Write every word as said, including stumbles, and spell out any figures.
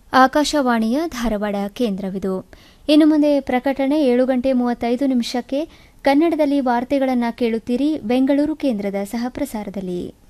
ಆಕಾಶವಾಣಿಯ ಧಾರವಾಡ ಕೇಂದ್ರವಿದು. ಇನ್ನು ಮುಂದೆ ಪ್ರಕಟಣೆ ಏಳು ಗಂಟೆ ಮೂವತ್ತೈದು ನಿಮಿಷಕ್ಕೆ ಕನ್ನಡದಲ್ಲಿ ವಾರ್ತೆಗಳನ್ನು ಕೇಳುತ್ತೀರಿ ಬೆಂಗಳೂರು ಕೇಂದ್ರದ ಸಹ ಪ್ರಸಾರದಲ್ಲಿ.